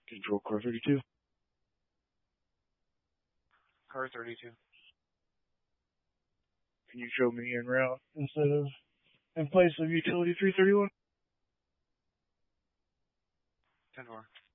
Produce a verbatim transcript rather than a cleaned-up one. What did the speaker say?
Control car thirty-two. Car thirty-two. Can you show me en route instead of in place of utility three thirty-one? ten four.